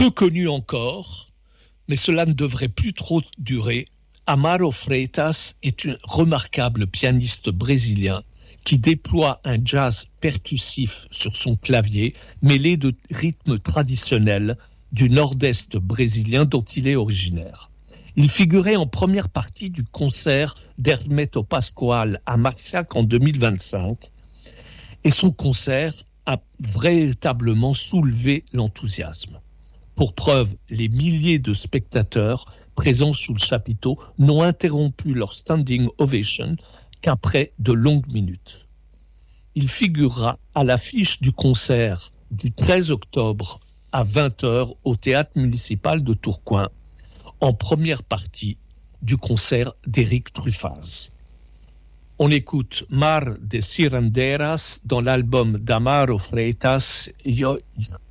Peu connu encore, mais cela ne devrait plus trop durer, Amaro Freitas est un remarquable pianiste brésilien qui déploie un jazz percussif sur son clavier, mêlé de rythmes traditionnels du nord-est brésilien dont il est originaire. Il figurait en première partie du concert d'Hermeto Pascoal à Marciac en 2025, et son concert a véritablement soulevé l'enthousiasme. Pour preuve, les milliers de spectateurs présents sous le chapiteau n'ont interrompu leur standing ovation qu'après de longues minutes. Il figurera à l'affiche du concert du 13 octobre à 20h au Théâtre municipal de Tourcoing, en première partie du concert d'Éric Truffaz. On écoute Mar de Ciranderas dans l'album d'Amaro Freitas,